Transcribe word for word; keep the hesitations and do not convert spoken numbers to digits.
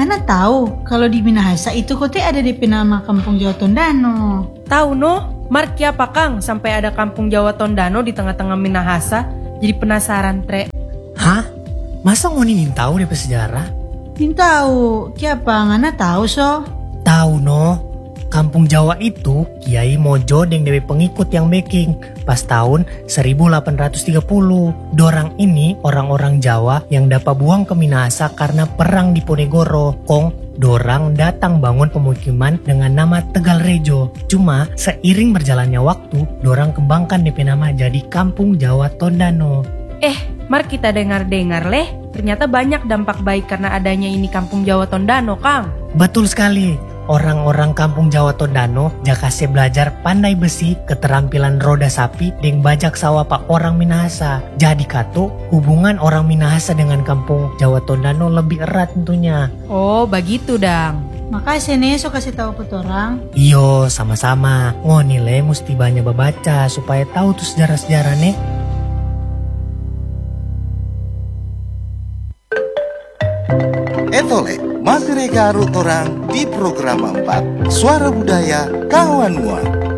Ngana tahu kalau di Minahasa itu kote ada D P nama Kampung Jawa Tondano. Tahu no, Marki apa Kang sampai ada Kampung Jawa Tondano di tengah-tengah Minahasa? Jadi penasaran tre. Hah? Masa ngoni nin tahu D P sejarah? Nin tahu, kiapa ngana tahu so? Tahu no. Kampung Jawa itu Kiai Mojo deng dewe pengikut yang backing pas tahun seribu delapan ratus tiga puluh. Dorang ini orang-orang Jawa yang dapat buang ke Minahasa karena perang di Ponegoro. Kong dorang datang bangun pemukiman dengan nama Tegal Rejo. Cuma seiring berjalannya waktu, dorang kembangkan D P nama jadi Kampung Jawa Tondano. Eh, mar kita dengar-dengar leh, ternyata banyak dampak baik karena adanya ini Kampung Jawa Tondano, Kang. Betul sekali. Orang-orang Kampung Jawa Tondano jakase belajar pandai besi, keterampilan roda sapi, deng bajak sawah pak orang Minahasa. Jadi kato hubungan orang Minahasa dengan Kampung Jawa Tondano lebih erat tentunya. Oh, begitu dang. Makasih nih so kasih tahu ke orang. Iyo, sama-sama. Ngoni le mesti banyak baca supaya tahu tuh sejarah-sejarah nih. Etole, masih rega arut orang di program empat Suara Budaya Kawan Mua.